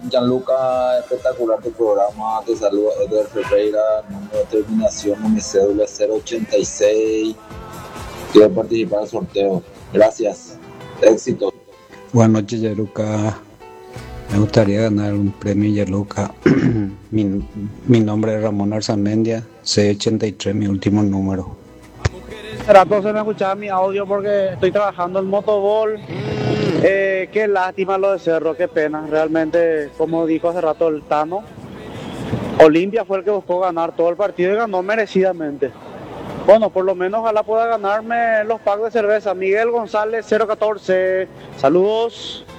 Gianluca, espectacular tu programa. Te saluda Edgar Ferreira, número de terminación en mi cédula 086. Quiero participar del sorteo. Gracias. Éxito. Buenas noches, Yaruca. Me gustaría ganar un premio Yaluca. mi nombre es Ramón Arzamendia, C83, mi último número. Hace rato se me escuchaba mi audio porque estoy trabajando en motobol. Qué lástima lo de Cerro, qué pena. Realmente, como dijo hace rato el Tano, Olimpia fue el que buscó ganar todo el partido y ganó merecidamente. Bueno, por lo menos ojalá pueda ganarme los packs de cerveza. Miguel González 014. Saludos.